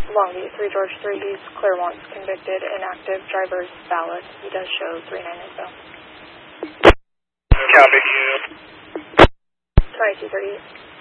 Longview, 3 George 3, he's Claremont, convicted, inactive, driver's valid. He does show 39 info. Copy. 2238.